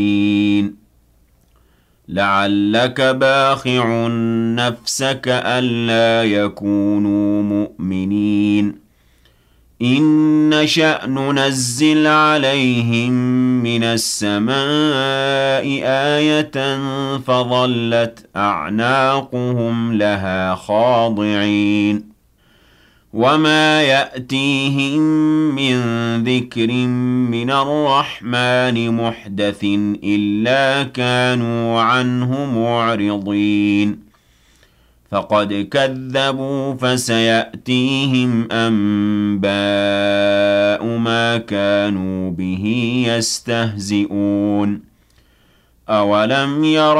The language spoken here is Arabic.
لعلك باخع نفسك ألا يكونوا مؤمنين إن نشأ ننزل عليهم من السماء آية فظلت أعناقهم لها خاضعين وما يأتيهم من ذكر من الرحمن محدث إلا كانوا عنه معرضين فقد كذبوا فسيأتيهم أنباء ما كانوا به يستهزئون أولم يروا